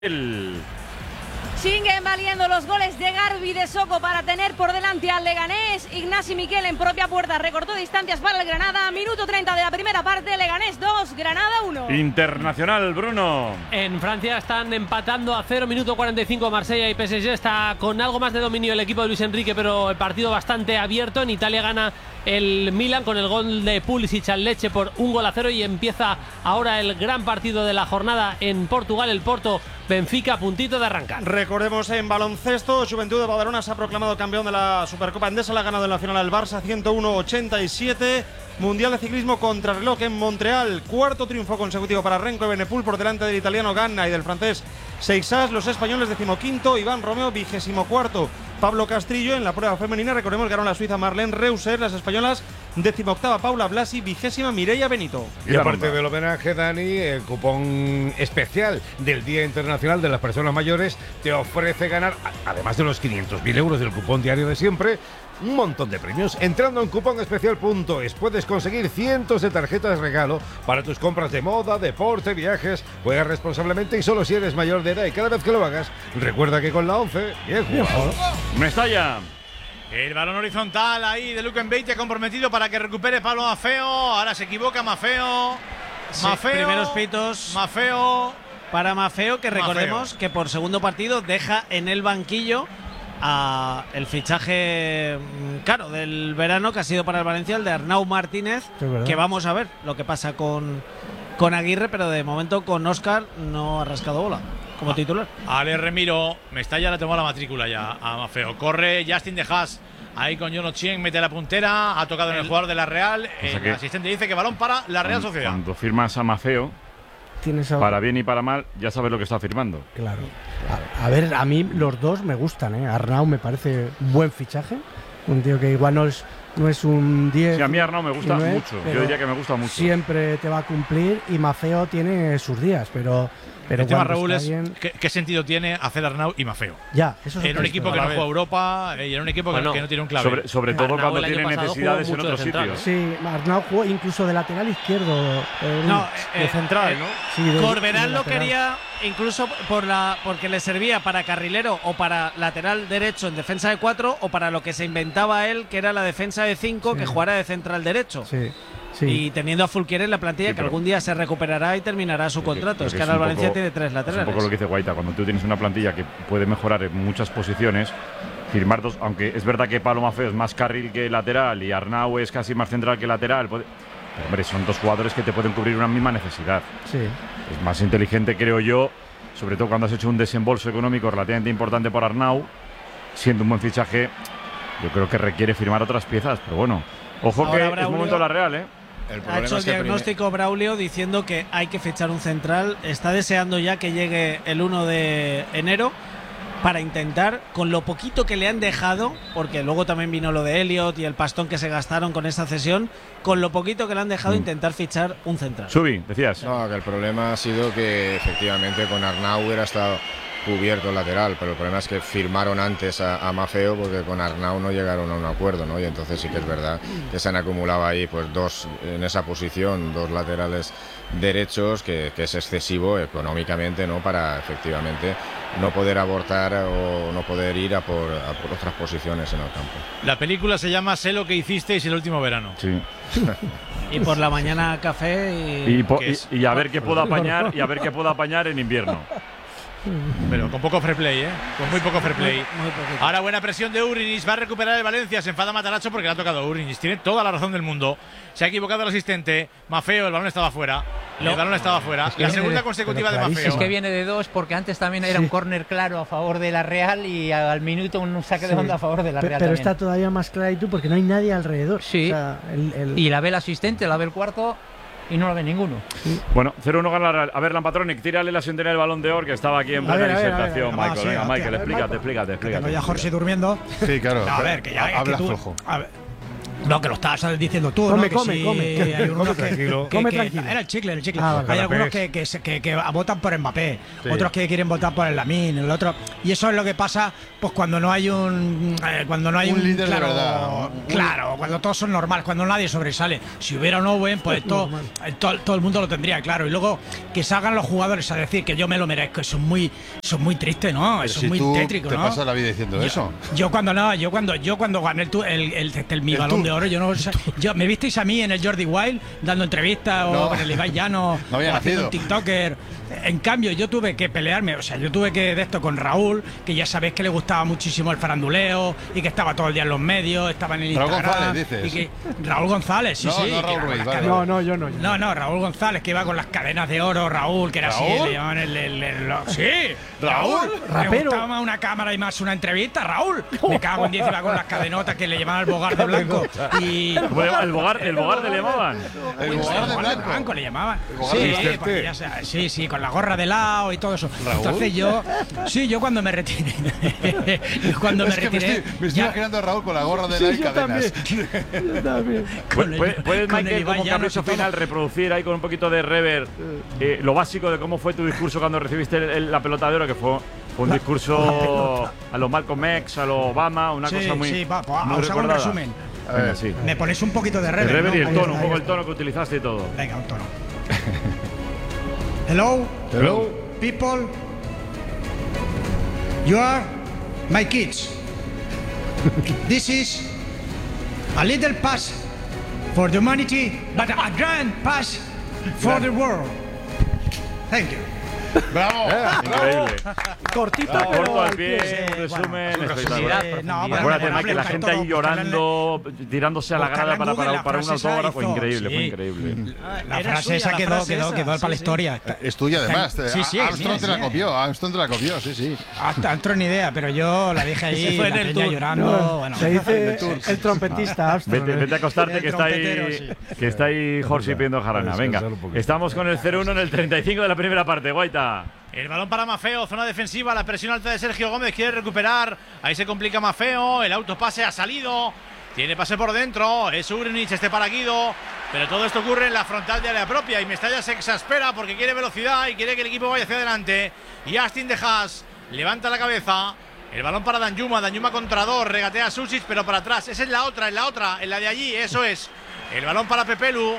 Siguen valiendo los goles de Garbi de Soco para tener por delante al Leganés. Ignasi Miquel en propia puerta recortó distancias para el Granada. Minuto 30 de la primera parte, Leganés 2, Granada 1. Internacional, Bruno. En Francia están empatando a 0, minuto 45 Marsella y PSG. Está con algo más de dominio el equipo de Luis Enrique, pero el partido bastante abierto. En Italia gana el Milan con el gol de Pulisic al Lecce por 1-0 y empieza ahora el gran partido de la jornada en Portugal, el Porto Benfica, puntito de arrancar. Recordemos en baloncesto, Juventud de Badalona se ha proclamado campeón de la Supercopa Endesa, la ha ganado en la final al Barça 101-87. Mundial de ciclismo contrarreloj en Montreal, cuarto triunfo consecutivo para Renko Evenepoel por delante del italiano Ganna y del francés Seixas. Los españoles 15º, Iván Romeo 24º. Pablo Castrillo en la prueba femenina, recordemos, ganó la suiza Marlene Reuser, las españolas 18ª Paula Blasi, 20ª Mireia Benito. Y aparte del homenaje, Dani, el cupón especial del Día Internacional de las Personas Mayores te ofrece ganar, además de los 500.000 euros del cupón diario de siempre, un montón de premios. Entrando en cuponespecial.es puedes conseguir cientos de tarjetas de regalo para tus compras de moda, deporte, viajes. Juega responsablemente y solo si eres mayor de edad, y cada vez que lo hagas, recuerda que con la 11, bien jugado. Mestalla. El balón horizontal ahí de Luquen Beite comprometido para que recupere Pablo Maffeo. Ahora se equivoca Maffeo. Sí, primeros pitos. Maffeo. Para Maffeo, que recordemos que por segundo partido deja en el banquillo el fichaje caro del verano, que ha sido para el Valencia, el de Arnau Martínez, que vamos a ver lo que pasa con Aguirre, pero de momento con Óscar no ha rascado bola como titular. Ale Remiro, Mestalla le tomó la matrícula ya a Maffeo. Corre Justin de Haas ahí con Jono Chien, mete la puntera, ha tocado en el jugador de la Real. El asistente dice que balón para la Real Sociedad. Cuando firmas a Maffeo, para bien y para mal, ya sabes lo que está firmando. Claro. A ver, a mí los dos me gustan, ¿eh? Arnau me parece un buen fichaje. Un tío que igual no es un 10. Sí, a mí Arnau me gusta mucho. Yo diría que me gusta mucho. Siempre te va a cumplir y Maffeo tiene sus días, pero el tema, Raúl, es ¿qué sentido tiene hacer Arnau y Maffeo? Ya, eso es en un equipo que no juega Europa y en un equipo que no tiene un clave. Sobre todo cuando tiene necesidades en otros sitios. Sí, Arnau jugó incluso de lateral izquierdo. De central, ¿no? Sí, Corberán lo quería incluso porque le servía para carrilero o para lateral derecho en defensa de 4 o para lo que se inventaba él, que era la defensa de 5, que jugara de central derecho. Sí. Y teniendo a Fulquier en la plantilla, que algún día se recuperará y terminará su contrato. Es que ahora el Valencia tiene 3 laterales. Es un poco lo que dice Guaita, cuando tú tienes una plantilla que puede mejorar en muchas posiciones, firmar dos, aunque es verdad que Pablo Maffeo es más carril que lateral y Arnau es casi más central que lateral, pero, hombre, son dos jugadores que te pueden cubrir una misma necesidad. Sí. Es más inteligente, creo yo, sobre todo cuando has hecho un desembolso económico relativamente importante por Arnau, siendo un buen fichaje, yo creo que requiere firmar otras piezas, pero bueno, ojo ahora que Braulio, es momento de la Real, ¿eh? Ha hecho el diagnóstico Braulio diciendo que hay que fichar un central. Está deseando ya que llegue el 1 de enero para intentar, con lo poquito que le han dejado, porque luego también vino lo de Elliot y el pastón que se gastaron con esa cesión, con lo poquito que le han dejado intentar fichar un central. Subi, decías. No, que el problema ha sido que efectivamente con Arnau hubiera estado cubierto el lateral, pero el problema es que firmaron antes a Maffeo porque con Arnau no llegaron a un acuerdo, ¿no? Y entonces sí que es verdad que se han acumulado ahí pues dos en esa posición, dos laterales derechos, que es excesivo económicamente, ¿no? Para efectivamente no poder abortar o no poder ir a por otras posiciones en el campo. La película se llama Sé lo que hicisteis el último verano. Sí. Y por la mañana café y a ver qué puedo apañar en invierno. Pero con poco fair play, con muy poco fair play. Ahora buena presión de Urinis, va a recuperar el Valencia, se enfada Matarazzo porque le ha tocado Urinis, tiene toda la razón del mundo. Se ha equivocado el asistente, Maffeo, el balón estaba fuera. La segunda consecutiva de Maffeo. Es que viene de dos, porque antes también era un córner claro a favor de la Real y al minuto un saque de banda a favor de la Real. Pero también está todavía más clarito porque no hay nadie alrededor. Sí. O sea, y la ve el asistente, la ve el cuarto y no lo ve ninguno. Sí. Bueno, 0-1 gana la Real. A ver, Lampatronic, tírale la sintonía del Balón de Or, que estaba aquí en plena disertación. Michael, venga, Michael, explícate. Tengo ya Jorge durmiendo. Sí, claro. No, a ver, que ya habla flojo. A ver, No, que lo estabas diciendo tú, come, ¿no? Come. Hay unos tranquilo. Tranquilo. Era el chicle. Vale. Hay algunos que votan por Mbappé, Sí. otros que quieren votar por el Lamine, el otro. Y eso es lo que pasa, pues cuando no hay un líder de verdad. Claro, cuando todos son normales, cuando nadie sobresale. Si hubiera un Owen, pues todo el mundo lo tendría, claro. Y luego que salgan los jugadores a decir que yo me lo merezco, eso es muy triste, ¿no? Eso es muy tétrico, te ¿no? pasas la vida diciendo eso. Yo cuando gané mi balón de oro, yo me visteis a mí en el Jordi Wild dando entrevistas o con el Ibai Llano No había o haciendo nacido. un TikToker. En cambio, yo tuve que pelearme, yo tuve que de esto con Raúl, que ya sabéis que le gustaba muchísimo el faranduleo y que estaba todo el día en los medios, estaba en el Raúl Instagram. González, dices. Y que, Raúl González, sí. No Raúl Ruiz, vale. No, yo no. No, Raúl González, que iba con las cadenas de oro, Raúl, que era así, ¿Raúl? el león, sí, Raúl. Rapero. Le gustaba más una cámara y más una entrevista, Raúl. Me cago en 10, iba con las cadenotas que le llamaban el bogar de blanco. Y El bogar le llamaban. El jugador de bogar blanco. le llamaban. de Sí, con la gorra de lado y todo eso. Entonces yo cuando me retiré, Es que me estoy imaginando a Raúl con la gorra de la y cadenas. Yo también. ¿Puedes, con el Michael, Ibai como Llanos capricho y todo. final, reproducir ahí con un poquito de reverb lo básico de cómo fue tu discurso cuando recibiste la pelota de oro, que fue un discurso a lo Malcolm X, a lo Obama, una cosa muy, muy muy os hago un recordada? resumen. Venga, sí. Me ponéis un poquito de El reverb, reverb y ¿no? el tono, un Ahí poco está. el tono que utilizaste y todo. Venga, un tono. Hello, people. You are my kids. This is a little pass for the humanity, but a grand pass for the world. Thank you. ¡Bravo! Increíble. Cortito, Corto pero al pie, un resumen espectacular. Acuérdate, Michael, la gente ahí llorando, tirándose a la grada para un autógrafo. Increíble, fue increíble. La frase esa quedó para la historia. Es tuya además. Sí, Armstrong es te la mía. copió. Armstrong te la copió, sí. Hasta entró ni idea, pero yo la dije ahí, fue en la el peña tour. llorando. Bueno, Se dice el trompetista Armstrong. Vete a acostarte El que está trompetero, ahí, que está ahí Jorge pidiendo jarana. Venga, descansar un poquito. estamos con el 0-1 en el 35 de la primera parte, Guaita. El balón para Maffeo, zona defensiva, la presión alta de Sergio Gómez, quiere recuperar, ahí se complica Maffeo, el autopase ha salido, tiene pase por dentro, es Urinich, para Guido, pero todo esto ocurre en la frontal de área propia y Mestalla se exaspera porque quiere velocidad y quiere que el equipo vaya hacia adelante, y Astin de Haas levanta la cabeza, el balón para Danjuma contra dos, regatea a Susic pero para atrás, esa es la otra, en la de allí, eso es, el balón para Pepelu,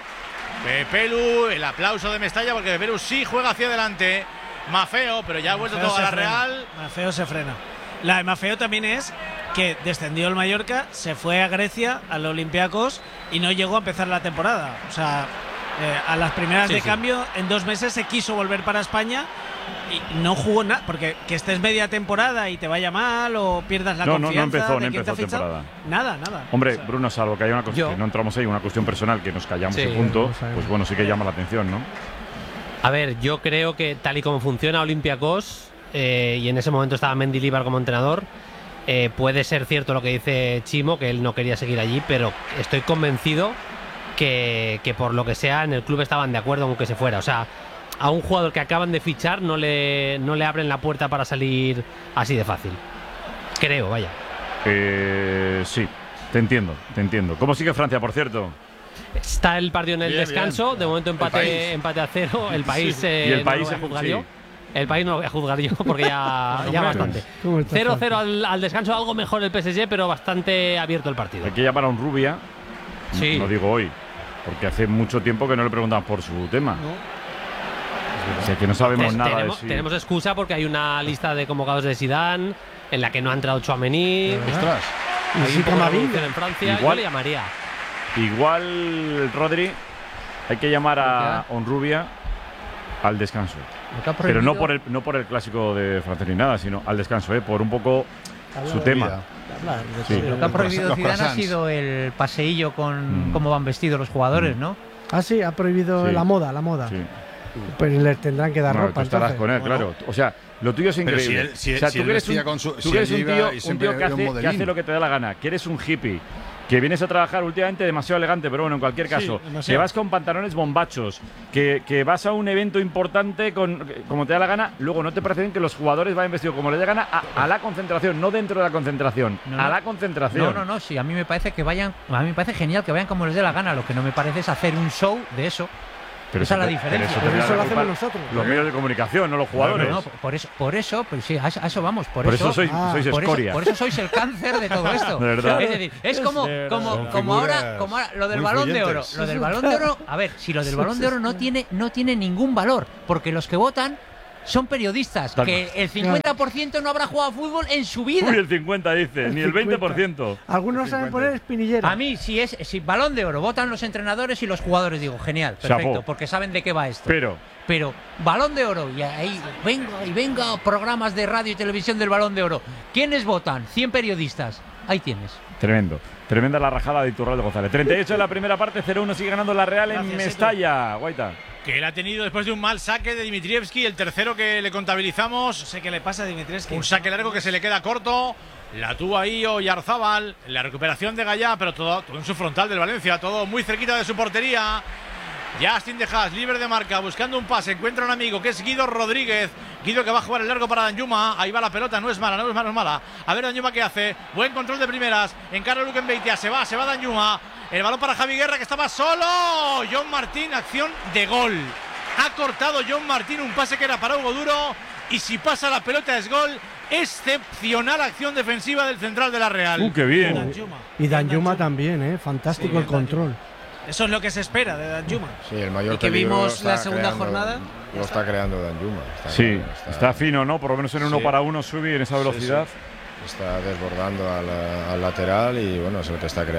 el aplauso de Mestalla porque Pepelu sí juega hacia adelante. Maffeo, pero ya ha vuelto todo a la Real. Maffeo se frena. La de Maffeo también es que descendió el Mallorca, se fue a Grecia, al Olympiacos y no llegó a empezar la temporada. O sea, a las primeras de cambio, en 2 meses se quiso volver para España y no jugó nada. Porque que estés media temporada y te vaya mal o pierdas la confianza. No empezó temporada. Nada. Hombre, Bruno, salvo que haya una cuestión, que no entramos ahí, una cuestión personal que nos callamos y punto, pues bueno, sí que llama la atención, ¿no? A ver, yo creo que tal y como funciona Olympiacos, y en ese momento estaba Mendilibar como entrenador, puede ser cierto lo que dice Chimo, que él no quería seguir allí, pero estoy convencido que por lo que sea en el club estaban de acuerdo con que se fuera. O sea, a un jugador que acaban de fichar no le abren la puerta para salir así de fácil. Creo, vaya. Sí, te entiendo. ¿Cómo sigue Francia, por cierto? Está el partido en el descanso, de momento empate a 0. El país, y el país no lo voy a juzgar sí. yo. El país no lo voy a juzgar yo porque ya bastante. 0-0 al descanso, algo mejor el PSG, pero bastante abierto el partido. Hay que llamar a un Rubia, sí. No digo hoy, porque hace mucho tiempo que no le preguntamos por su tema. O sea, que no sabemos nada de si... Tenemos excusa porque hay una lista de convocados de Zidane en la que no ha entrado Tchouaméni. Ostras. Hay un poco de revolución en Francia. Yo le llamaría. Igual, Rodri, hay que llamar a Onrubia al descanso. Pero no por el clásico de Francia ni nada, sino al descanso, por un poco su tema. Sí. Lo que ha prohibido Zidane ha sido el paseillo con cómo van vestidos los jugadores, ¿no? Ah, sí, ha prohibido la moda. Sí. Pues les tendrán que dar ropa. Tú estarás con él, claro. O sea, lo tuyo es increíble. Si o sea, tú él eres vestía con su... tú eres un tío que hace lo que te da la gana, que eres un hippie, que vienes a trabajar últimamente demasiado elegante, pero bueno, en cualquier caso, que vas con pantalones bombachos, que vas a un evento importante como te da la gana, luego no te parece bien que los jugadores vayan vestidos como les dé gana a la concentración, no dentro de la concentración, a la concentración. No, sí, a mí me parece genial que vayan como les dé la gana, lo que no me parece es hacer un show de eso. Pero esa es la diferencia. Pero eso lo hacemos nosotros. Los medios de comunicación, no los jugadores. No, por eso, pero sí, a eso vamos. Por eso sois escoria. Por eso sois el cáncer de todo esto. De verdad. Es decir, es como ahora lo del Balón de Oro. Lo del Balón de Oro, a ver, si lo del Balón de Oro no tiene ningún valor, porque los que votan son periodistas, que el 50% no habrá jugado a fútbol en su vida. Uy, el 50 dice, ni el 20%. Algunos saben poner espinillera. A mí, si Balón de Oro votan los entrenadores y los jugadores, digo, genial, perfecto, Chapó. porque saben de qué va esto. Pero Balón de Oro, y ahí venga programas de radio y televisión del Balón de Oro. ¿Quiénes votan? 100 periodistas. Ahí tienes. Tremendo. Tremenda la rajada de Iturralde González. 38 en la primera parte, 0-1 sigue ganando la Real en Mestalla. Guaita. Que él ha tenido después de un mal saque de Dimitrievski, el tercero que le contabilizamos. No sé qué le pasa a Dimitrievski. Un saque largo que se le queda corto. La tuvo ahí Oyarzábal. La recuperación de Gallá, pero todo en su frontal del Valencia. Todo muy cerquita de su portería. Justin De Haas, libre de marca, buscando un pase. Encuentra un amigo que es Guido Rodríguez. Guido que va a jugar el largo para Danjuma. Ahí va la pelota, no es mala. A ver Danjuma qué hace. Buen control de primeras. Encara Luquen Beitia. Se va Danjuma. El balón para Javi Guerra, que estaba solo. John Martín, acción de gol. Ha cortado John Martín un pase que era para Hugo Duro. Y si pasa la pelota es gol. Excepcional acción defensiva del central de la Real. ¡Qué bien! Y Danjuma también, fantástico el control. Eso es lo que se espera de Danjuma. Sí, el mayor y que vimos la segunda jornada. Lo está creando Danjuma. Está fino, ¿no? Por lo menos en 1 para 1 subir en esa velocidad. Está desbordando al lateral y bueno, es el que está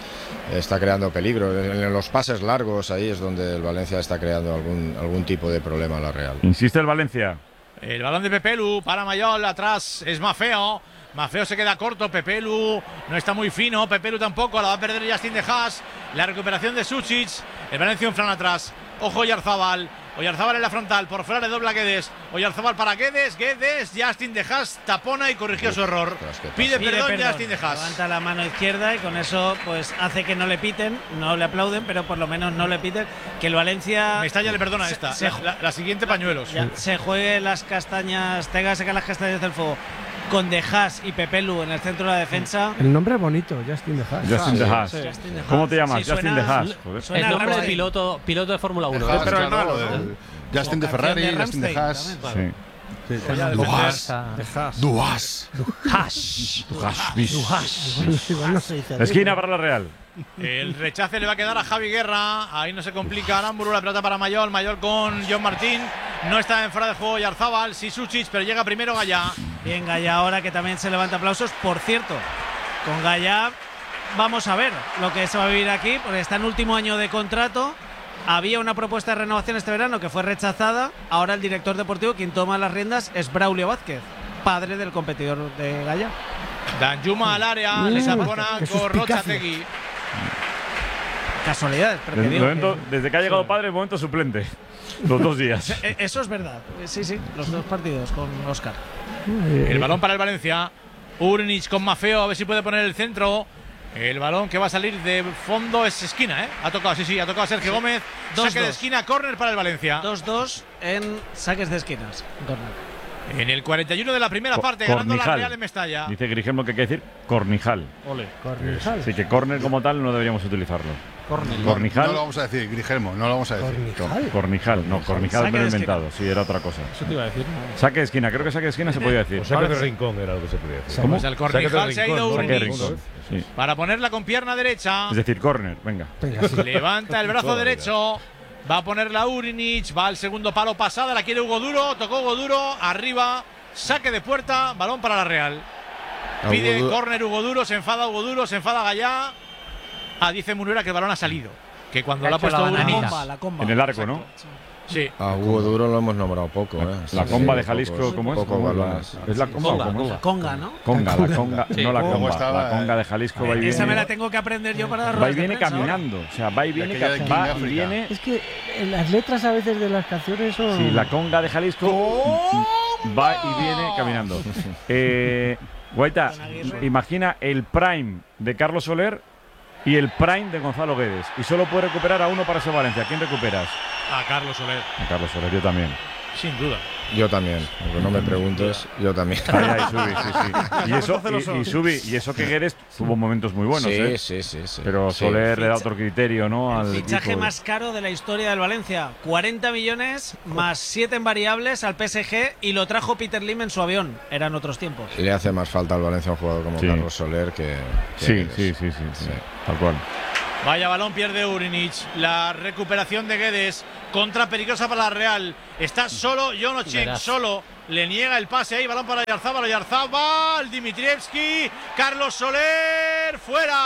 creando peligro. En los pases largos ahí es donde el Valencia está creando algún tipo de problema a la Real. Insiste el Valencia. El balón de Pepelu para Mayol, atrás es Mafeo. Mafeo se queda corto, Pepelu no está muy fino, Pepelu tampoco, la va a perder Justin De Haas. La recuperación de Sucic, el Valencia un flan atrás. Ojo Oyarzábal en la frontal, por fuera le dobla Guedes. Oyarzábal para Guedes, Justin De Haas tapona y corrigió su error. Pide perdón Justin De Haas. Levanta la mano izquierda y con eso pues hace que no le piten, no le aplauden, pero por lo menos no le piten. Que el Valencia... Mestalla le perdona la siguiente pañuelos. Se juegue las castañas, tenga que sacar las castañas del fuego. Con De Haas y Pepelu en el centro de la defensa. El nombre es bonito, Justin De Haas. Justin De Haas. ¿Cómo te llamas? Justin De Haas. El nombre de piloto de Fórmula 1. Justin de Ferrari, Justin De Haas. Esquina para la Real. El rechace le va a quedar a Javi Guerra. Ahí no se complica Aramburu. La pelota para Mayol. Mayol con John Martín. No está en fuera de juego Oyarzábal. Sí, Sucic, pero llega primero Gallá. Bien, Gallá ahora que también se levanta aplausos. Por cierto, con Gallá vamos a ver lo que se va a vivir aquí, porque está en último año de contrato. Había una propuesta de renovación este verano que fue rechazada. Ahora el director deportivo, quien toma las riendas, es Braulio Vázquez, padre del competidor de Gallá. Danjuma al área. Le sapona con Rochategui. Casualidades, desde que ha llegado padre, el momento suplente. Los 2 días. Eso es verdad. Sí, los 2 partidos con Óscar. El balón para el Valencia. Urnic con Mafeo, a ver si puede poner el centro. El balón que va a salir de fondo es esquina, ¿eh? Ha tocado Sergio Gómez. Saque de esquina, córner para el Valencia. 2-2 en saques de esquinas. En el 41 de la primera parte, ganando la Real en Mestalla. Dice Grigem lo que hay que decir, Cornijal. Cornijal. Así que córner como tal no deberíamos utilizarlo. Cornijal. No lo vamos a decir, Grigelmo, no lo vamos a decir. Cornijal me lo he inventado, sí, era otra cosa. Eso te iba a decir. Saque de esquina, creo que saque de esquina se podía decir. O saque de rincón era lo que se podía decir. ¿Cómo? Pues el Cornijal se ha ido Urnic. Sí. Para ponerla con pierna derecha. Es decir, córner, venga. Levanta el brazo derecho. Va a ponerla Urnic, va al segundo palo pasada, la quiere Hugo Duro, tocó Hugo Duro, arriba, saque de puerta, balón para la Real. Pide córner Hugo Duro, se enfada Gallá. Dice Munuera que el balón ha salido. Que cuando lo ha puesto la comba. En el arco, ¿no? Sí. A Hugo Duro lo hemos nombrado poco, ¿eh? La comba de Jalisco, ¿cómo es? ¿Es la comba? Conga, ¿no? Conga, la conga, no la comba. La conga de Jalisco va y viene. Esa me la tengo que aprender yo para dar va y viene caminando. O sea, va y viene. Es que las letras a veces de las canciones son. Sí, la conga de Jalisco va y viene caminando. Guaita, imagina el prime de Carlos Soler y el prime de Gonzalo Guedes. Y solo puede recuperar a uno para ese Valencia. ¿A quién recuperas? A Carlos Soler. A Carlos Soler, yo también. Sin duda. Yo también, aunque no me preguntes, yo también. Ay, Subi, y eso que Guedes tuvo momentos muy buenos, sí. Pero Soler le da otro criterio, ¿no? El fichaje más caro de la historia del Valencia. 40 millones más 7 en variables al PSG y lo trajo Peter Lim en su avión. Eran otros tiempos. Le hace más falta al Valencia un jugador como Carlos Soler que sí, tal cual. Vaya balón pierde Urinic. La recuperación de Guedes. Contra peligrosa para la Real. Está solo Jonochin. Solo. Le niega el pase ahí. Balón para Oyarzabal. Dimitrievski. Carlos Soler.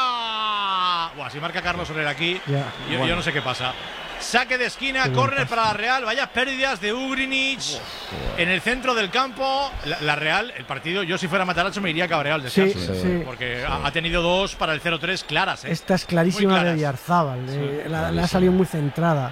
¡Fuera! Buah, si marca Carlos Soler aquí. Yo no sé qué pasa. Saque de esquina, córner para la Real. Vaya pérdidas de Urinic en el centro del campo. La Real, el partido, yo si fuera Matarazzo me iría cabreado al descanso. Porque ha tenido dos para el 0-3 claras. Esta es clarísima de Oyarzabal. La ha salido muy centrada.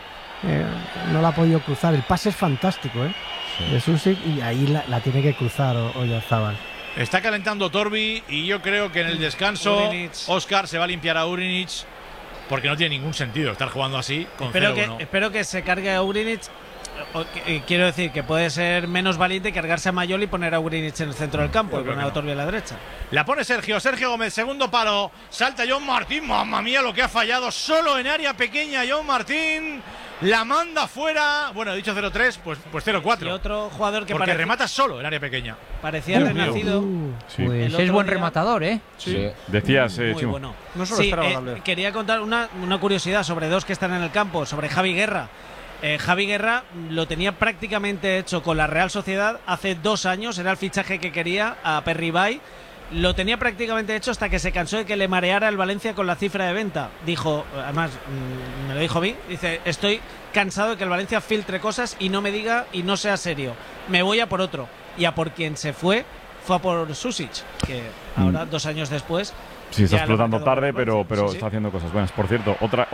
No la ha podido cruzar. El pase es fantástico, de Susic, y ahí la tiene que cruzar Oyarzabal. Está calentando Torbi y yo creo que en el descanso Óscar se va a limpiar a Urinic. Porque no tiene ningún sentido estar jugando así con espero que se cargue a Urinic. Quiero decir que puede ser menos valiente cargarse a Mayol y poner a Urinic en el centro del campo y poner a Torbi a la derecha. La pone Sergio Gómez, segundo palo. Salta John Martín, mamma mía lo que ha fallado. Solo en área pequeña John Martín. La manda fuera. Bueno, he dicho 0-3, pues 0-4. Y otro jugador que porque remata solo en área pequeña. Parecía renacido. Pues es buen rematador, Sí. Decías, Chimo. Bueno. No solo quería contar una curiosidad sobre dos que están en el campo, sobre Javi Guerra. Javi Guerra lo tenía prácticamente hecho con la Real Sociedad hace 2 años. Era el fichaje que quería a Perribay. Lo tenía prácticamente hecho hasta que se cansó de que le mareara el Valencia con la cifra de venta. Dijo, además me lo dijo a mí, dice, estoy cansado de que el Valencia filtre cosas y no me diga y no sea serio. Me voy a por otro. Y a por quien se fue a por Susic, que ahora 2 años después. Sí, está explotando tarde, pero está haciendo cosas buenas. Por cierto,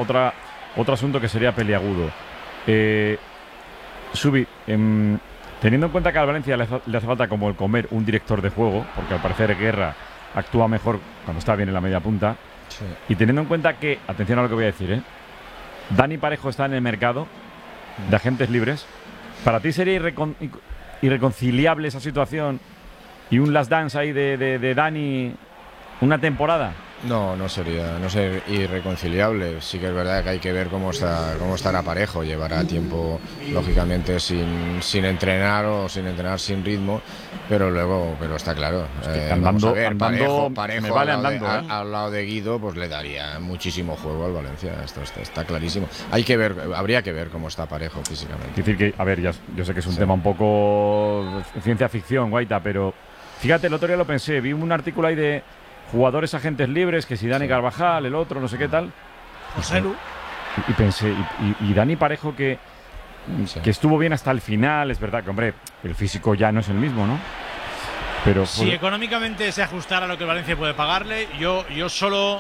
otro asunto que sería peliagudo. Subi, teniendo en cuenta que al Valencia le hace falta como el comer un director de juego, porque al parecer Guerra actúa mejor cuando está bien en la media punta, y teniendo en cuenta que, atención a lo que voy a decir, Dani Parejo está en el mercado de agentes libres, ¿para ti sería irreconciliable esa situación y un last dance ahí de Dani una temporada? No sería irreconciliable. Sí que es verdad que hay que ver cómo estará Parejo. Llevará tiempo, lógicamente, sin entrenar o sin entrenar sin ritmo, pero está claro. Vamos a ver, Parejo me vale al lado de Guido, pues le daría muchísimo juego al Valencia. Esto está clarísimo. Habría que ver cómo está Parejo físicamente. Es decir que, a ver, yo sé que es un tema un poco ciencia ficción, Guaita, pero fíjate, el otro día lo pensé, vi un artículo ahí de jugadores agentes libres, que si Dani Carvajal, el otro, no sé qué tal. Joselu. Y pensé, y Dani Parejo que estuvo bien hasta el final, es verdad que, hombre, el físico ya no es el mismo, ¿no? Pero si económicamente se ajustara a lo que Valencia puede pagarle, yo solo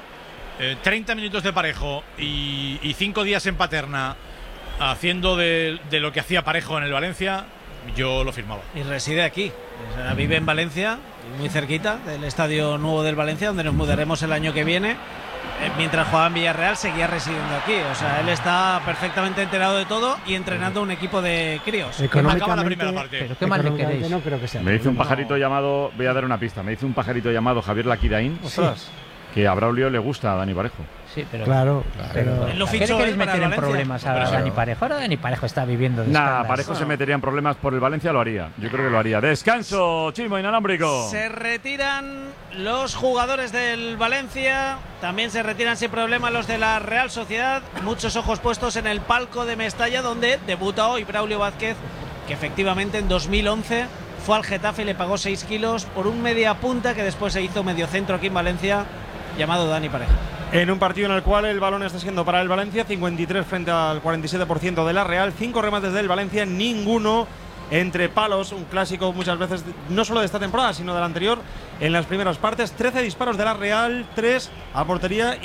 30 minutos de Parejo y 5 días en Paterna haciendo de lo que hacía Parejo en el Valencia, yo lo firmaba. Y reside aquí, vive en Valencia, muy cerquita del estadio nuevo del Valencia, donde nos mudaremos el año que viene. Mientras jugaba en Villarreal seguía residiendo aquí, o sea, él está perfectamente enterado de todo y entrenando un equipo de críos. Acaba la primera parte. Pero qué mal le queréis. No creo que sea. Me dice un pajarito llamado, voy a dar una pista, me dice un pajarito llamado Javier Laquidaín, que a Braulio le gusta a Dani Parejo. Sí, pero claro. ¿Qué le queréis meter en problemas a Dani Parejo? Ahora Dani Parejo está viviendo de escándalos. Parejo se metería en problemas por el Valencia, lo haría. Yo creo que lo haría. Descanso, Chimo inalámbrico. Se retiran los jugadores del Valencia. También se retiran sin problema los de la Real Sociedad. Muchos ojos puestos en el palco de Mestalla, donde debuta hoy Braulio Vázquez, que efectivamente en 2011 fue al Getafe y le pagó 6 kilos por un media punta que después se hizo medio centro aquí en Valencia, llamado Dani Parejo. En un partido en el cual el balón está siendo para el Valencia, 53 frente al 47% de la Real, 5 remates del Valencia, ninguno entre palos, un clásico muchas veces no solo de esta temporada sino de la anterior. En las primeras partes, 13 disparos de la Real, 3 a portería y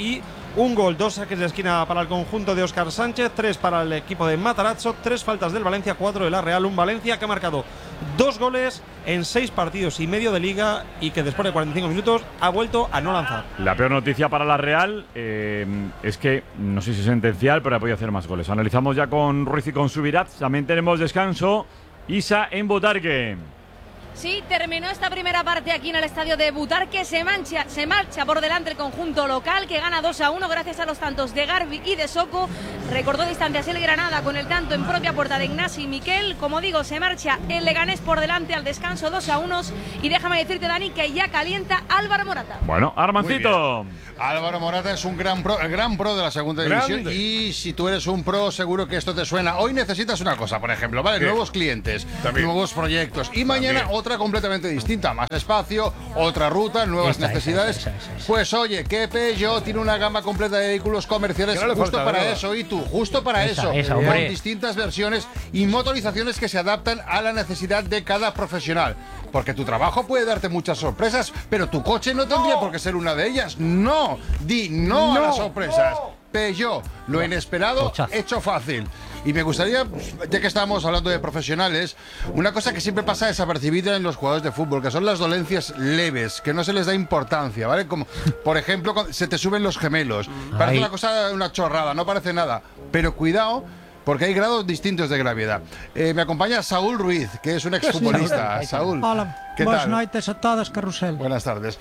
Un gol, 2 saques de esquina para el conjunto de Óscar Sánchez, 3 para el equipo de Matarazzo, 3 faltas del Valencia, 4 de la Real. Un Valencia que ha marcado 2 goles en 6 partidos y medio de liga y que después de 45 minutos ha vuelto a no lanzar. La peor noticia para la Real es que, no sé si es sentencial, pero ha podido hacer más goles. Analizamos ya con Ruiz y con Subirats. También tenemos descanso. Isa en Butarque. Sí, terminó esta primera parte aquí en el estadio de Butarque. Se marcha por delante el conjunto local, que gana 2-1 gracias a los tantos de Garbi y de Soko. Recortó distancias el Granada con el tanto en propia puerta de Ignasi Miquel. Como digo, se marcha el Leganés por delante al descanso 2-1. Y déjame decirte, Dani, que ya calienta Álvaro Morata. Bueno, Armancito. Álvaro Morata es un gran pro de la segunda división. Y si tú eres un pro, seguro que esto te suena. Hoy necesitas una cosa, por ejemplo, ¿vale? Nuevos clientes, nuevos proyectos. Y mañana otra completamente distinta, más espacio, otra ruta, nuevas necesidades. Pues oye, que Peugeot tiene una gama completa de vehículos comerciales justo para eso, y tú, justo para eso, con distintas versiones y motorizaciones que se adaptan a la necesidad de cada profesional. Porque tu trabajo puede darte muchas sorpresas, pero tu coche no tendría por qué ser una de ellas. No, di no a las sorpresas. Peugeot, lo inesperado hecho fácil. Y me gustaría, ya que estábamos hablando de profesionales, una cosa que siempre pasa desapercibida en los jugadores de fútbol, que son las dolencias leves, que no se les da importancia, ¿vale? Como, por ejemplo, se te suben los gemelos. Parece una cosa, una chorrada, no parece nada. Pero cuidado, porque hay grados distintos de gravedad. Me acompaña Saúl Ruiz, que es un exfutbolista. Saúl, ¿qué tal? Buenas noches a todos, Carrusel. Buenas tardes.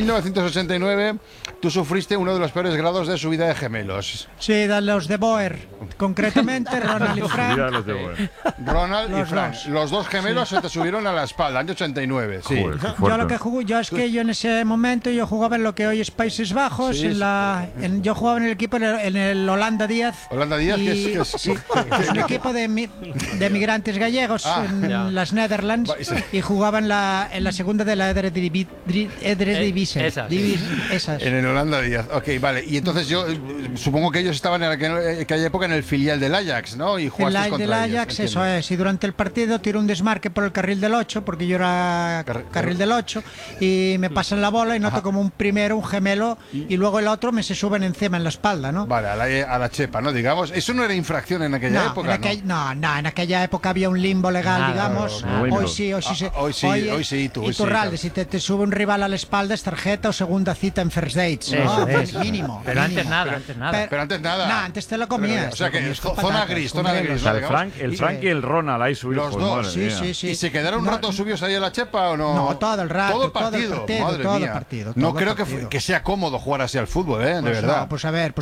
1989, tú sufriste uno de los peores grados de subida de gemelos. Sí, de los de Boer. Concretamente, Ronald y Frank. Ronald y Frank. Los dos gemelos se te subieron a la espalda, año 89. Sí. Yo lo que jugué, yo en ese momento yo jugaba en lo que hoy es Países Bajos. Sí, yo jugaba en el equipo en el Holanda 10. Holanda 10, que es un equipo de migrantes gallegos en las Netherlands, y jugaba en la segunda de la Eredivisie. Esas. En el Holanda 10. Ok, vale. Y entonces yo supongo que ellos estaban en aquella época en el filial del Ajax, ¿no? Y jugaste contra del Ajax, ellos, eso es. Y durante el partido tiro un desmarque por el carril del 8, porque yo era carril del 8, y me pasan la bola y noto como un gemelo, y luego el otro me se suben encima en la espalda, ¿no? Vale, a la chepa, ¿no? Digamos, eso no era infracción en aquella época, ¿no? En aquella época había un limbo legal, digamos. Hoy sí. Hoy sí, tú. Iturralde, si te sube un rival a la espalda es tarjeta o segunda cita en first dates. Eso es. Mínimo. Pero antes nada. Pero antes nada. No, antes te lo comías. O sea que zona gris. El Frank y el Ronald ahí subidos. Los dos, sí. ¿Y se quedaron un rato subidos ahí a la chepa o no? No, todo el rato. Todo el partido. Madre mía. No creo que sea cómodo jugar así al fútbol, de verdad. No, pues a ver,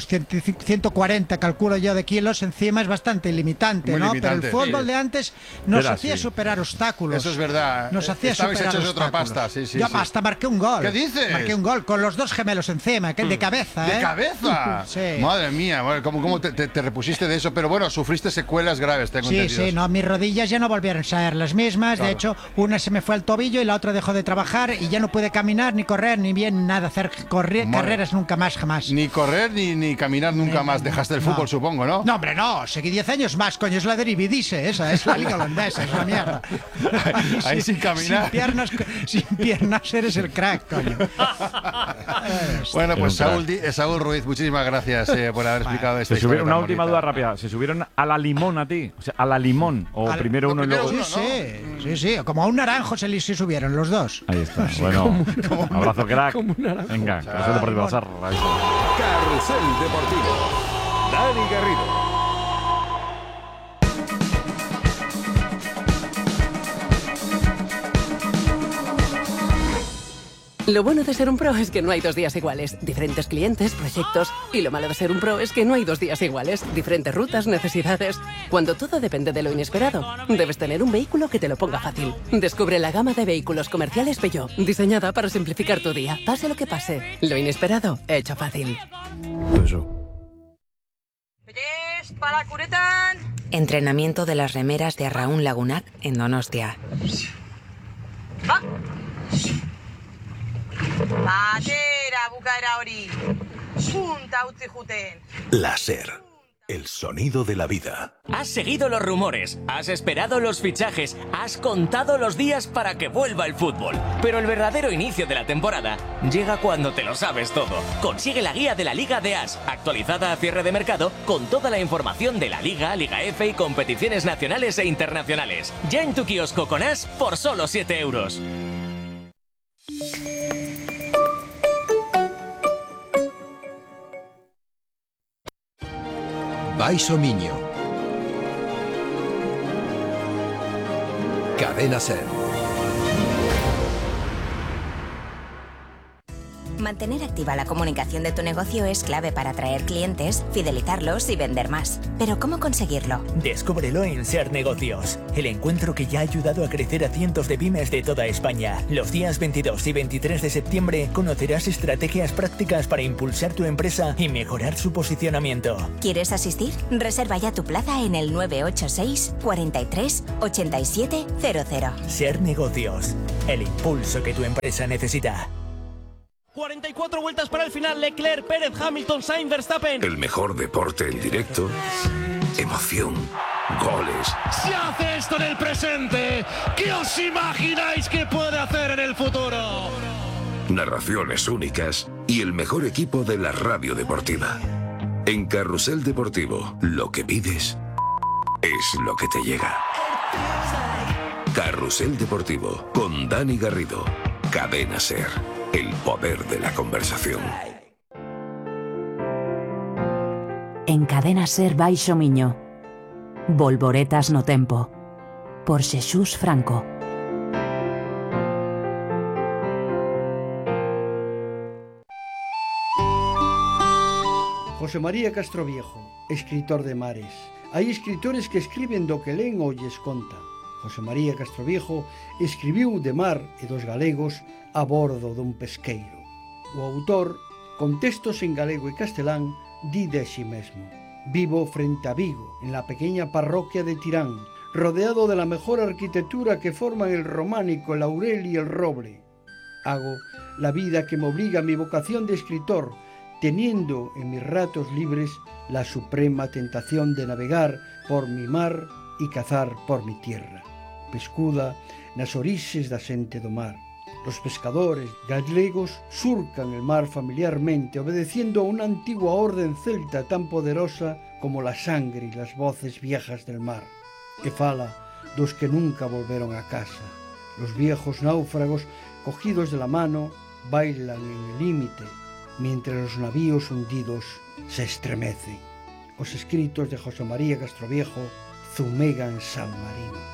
140 calculo yo de kilos encima es bastante limitante, ¿no? Pero el fútbol de antes nos hacía superar obstáculos. Eso es verdad. Nos hacía superar hechos de otra obstáculos. pasta, sí. Yo hasta marqué un gol. ¿Qué dices? Marqué un gol con los dos gemelos encima, que el de cabeza, ¿De cabeza? Sí. Madre mía, ¿cómo te repusiste de eso? Pero bueno, sufriste secuelas graves, tengo entendido. Sí, no, mis rodillas ya no volvieron a ser las mismas. Claro. De hecho, una se me fue al tobillo y la otra dejó de trabajar y ya no pude caminar, ni correr, ni bien nada, hacer carreras nunca más, jamás. Ni correr, ni caminar nunca más. Dejaste el fútbol, supongo, ¿no? No, hombre, no. Seguí 10 años más, coño. Es la Eredivisie, esa es la liga holandesa, es la mierda. Ahí sin caminar. Sin piernas eres el crack, coño. Bueno, pues Saúl Ruiz, muchísimas gracias por haber explicado esta historia. Una última duda rápida. ¿Se subieron a la limón a ti? O sea, a la limón. ¿O primero uno y luego otro? Sí. Como a un naranjo se subieron los dos. Ahí está. Bueno, un abrazo, crack. Venga, Carrusel Deportivo. Carrusel Deportivo. Dani Garrido. Lo bueno de ser un pro es que no hay 2 días iguales. Diferentes clientes, proyectos. Y lo malo de ser un pro es que no hay 2 días iguales. Diferentes rutas, necesidades. Cuando todo depende de lo inesperado, debes tener un vehículo que te lo ponga fácil. Descubre la gama de vehículos comerciales Peugeot, diseñada para simplificar tu día. Pase lo que pase, lo inesperado, hecho fácil. Para Curetan. Entrenamiento de las remeras de Arraun Lagunac en Donostia. Va. Batera bukaera hori. Junta utzi juten. Láser. el sonido de la vida. Has seguido los rumores, has esperado los fichajes, has contado los días para que vuelva el fútbol. Pero el verdadero inicio de la temporada llega cuando te lo sabes todo. Consigue la guía de la Liga de As, actualizada a cierre de mercado, con toda la información de la Liga, Liga F y competiciones nacionales e internacionales. Ya en tu kiosco con As por solo 7 euros. Baixo Miño. Cadena SER. Mantener activa la comunicación de tu negocio es clave para atraer clientes, fidelizarlos y vender más. Pero ¿cómo conseguirlo? Descúbrelo en SER Negocios, el encuentro que ya ha ayudado a crecer a cientos de pymes de toda España. Los días 22 y 23 de septiembre conocerás estrategias prácticas para impulsar tu empresa y mejorar su posicionamiento. ¿Quieres asistir? Reserva ya tu plaza en el 986 43 87 00. SER Negocios, el impulso que tu empresa necesita. 44 vueltas para el final. Leclerc, Pérez, Hamilton, Sainz, Verstappen. El mejor deporte en directo, emoción, goles. Si hace esto en el presente, ¿qué os imagináis que puede hacer en el futuro? Narraciones únicas y el mejor equipo de la radio deportiva. En Carrusel Deportivo, lo que pides es lo que te llega. Carrusel Deportivo con Dani Garrido. Cadena SER. El poder de la conversación. En Cadena SER Baixo Miño. Volvoretas no tempo. Por Xesús Franco. José María Castroviejo, escritor de mares. Hai escritores que escriben do que len ou lles contan. José María Castroviejo escribiu de mar e dos galegos a bordo dun pesqueiro. O autor, con textos en galego e castelán, di de si mesmo: vivo frente a Vigo, en la pequeña parroquia de Tirán, rodeado de la mejor arquitectura que forman el románico, el laurel y el roble. Hago la vida que me obliga a mi vocación de escritor, teniendo en mis ratos libres la suprema tentación de navegar por mi mar y cazar por mi tierra. Pescuda nas orixes da xente do mar. Los pescadores galegos surcan el mar familiarmente, obedeciendo a una antigua orden celta tan poderosa como la sangre y las voces viejas del mar. E fala dos que nunca volveron a casa. Los viejos náufragos, cogidos de la mano, bailan en el límite, mientras los navíos hundidos se estremecen. Os escritos de José María Castroviejo zumegan San Marino.